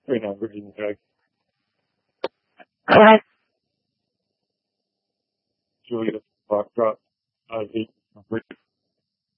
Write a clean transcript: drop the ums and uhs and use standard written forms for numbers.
Right now, Virginia Tech. Go ahead. Julia Foxtrot, 8.